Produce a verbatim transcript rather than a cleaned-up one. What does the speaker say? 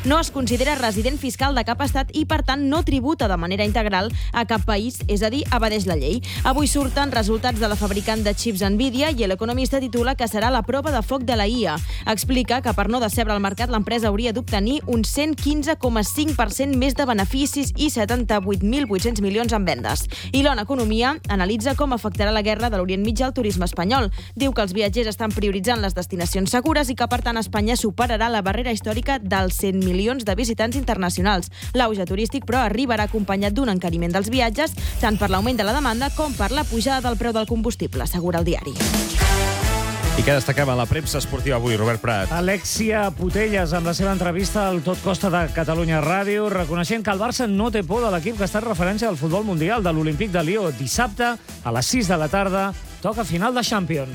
No es considera resident fiscal de cap estat i, per tant, no tributa de manera integral a cap país, és a dir, evadeix la llei. Avui surten resultats de la fabricant de xips Nvidia i l'Economista titula que serà la prova de foc de la I A. Explica que per no decebre el mercat l'empresa hauria d'obtenir un cent quinze coma cinc per cent més de beneficis i setanta-vuit mil vuit-cents milions en vendes. I l'Ona Economia analitza com afectarà la guerra de l'Orient Mitjà al turisme espanyol. Diu que els viatgers estan prioritzant les destinacions segures i que, per tant, Espanya superarà la barrera històrica dels cent milions de visitants internacionals. L'auge turístic, però, arribarà acompanyat d'un encariment dels viatges, tant per l'augment de la demanda com per la pujada del preu del combustible, assegura el diari. I què destaquem a la premsa esportiva avui, Robert Prat? Alexia Putellas, amb la seva entrevista al Tot Costa de Catalunya Ràdio, reconeixent que el Barça no té por de l'equip que ha estat referència al futbol mundial, de l'Olímpic de Lió. Dissabte, a les sis de la tarda, toca final de Champions.